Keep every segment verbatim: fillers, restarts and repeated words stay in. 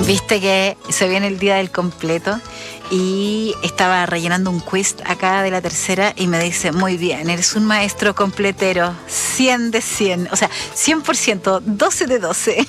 Viste que se viene el día del completo y estaba rellenando un quiz acá de la tercera y me dice, muy bien, eres un maestro completero, cien de cien, o sea, cien por ciento, doce de doce.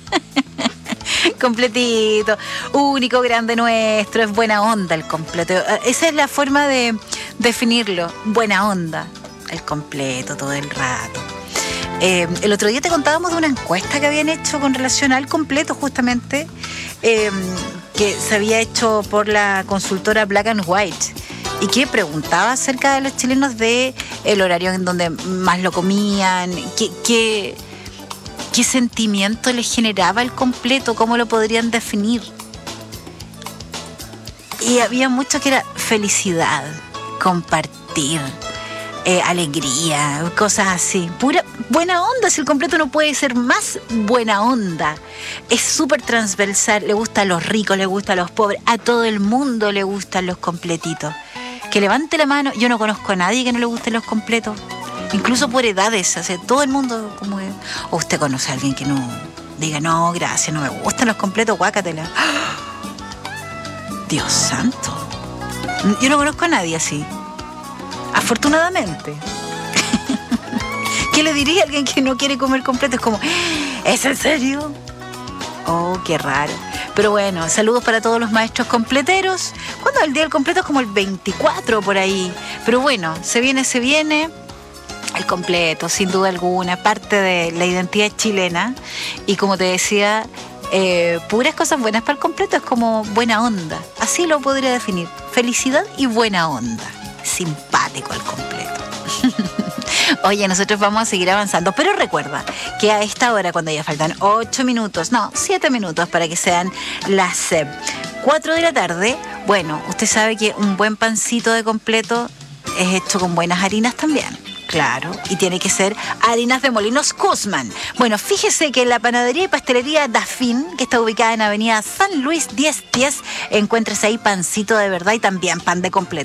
Completito, único, grande, nuestro, es buena onda el completo. Esa es la forma de definirlo, buena onda, el completo todo el rato. Eh, el otro día te contábamos de una encuesta que habían hecho con relación al completo, justamente, eh, que se había hecho por la consultora Black and White y que preguntaba acerca de los chilenos de el horario en donde más lo comían, qué, qué, qué sentimiento les generaba el completo, cómo lo podrían definir. Y había mucho que era felicidad, compartir, Eh, alegría, cosas así. Pura buena onda, si el completo no puede ser más buena onda. Es súper transversal, le gusta a los ricos, le gusta a los pobres, a todo el mundo le gustan los completitos. Que levante la mano, yo no conozco a nadie que no le gusten los completos, incluso por edades, o sea, todo el mundo como que, o usted conoce a alguien que no diga, no, gracias, no me gustan los completos, guácatela. Dios santo, yo no conozco a nadie así. Afortunadamente. ¿Qué le diría a alguien que no quiere comer completo? Es como, ¿es en serio? Oh, qué raro. Pero bueno, saludos para todos los maestros completeros. ¿Cuándo es el día del completo? Es como el veinticuatro por ahí. Pero bueno, se viene, se viene. El completo, sin duda alguna, parte de la identidad chilena. Y como te decía, eh, puras cosas buenas para el completo, es como buena onda. Así lo podría definir. Felicidad y buena onda. Simpático el completo. Oye, nosotros vamos a seguir avanzando, pero recuerda que a esta hora, cuando ya faltan ocho minutos, no, siete minutos para que sean las eh, cuatro de la tarde, bueno, usted sabe que un buen pancito de completo es hecho con buenas harinas también. Claro, y tiene que ser harinas de Molinos Guzmán. Bueno, fíjese que en la panadería y pastelería Dafín, que está ubicada en avenida San Luis diez diez, encuentres ahí pancito de verdad y también pan de completo.